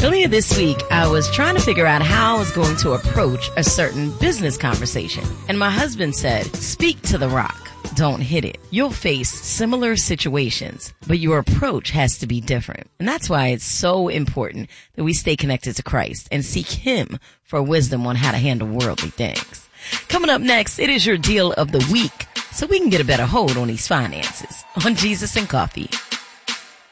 Earlier this week, I was trying to figure out how I was going to approach a certain business conversation. And my husband said, speak to the rock. Don't hit it. You'll face similar situations, but your approach has to be different. And that's why it's so important that we stay connected to Christ and seek Him for wisdom on how to handle worldly things. Coming up next, it is your deal of the week, so we can get a better hold on these finances on Jesus and Coffee.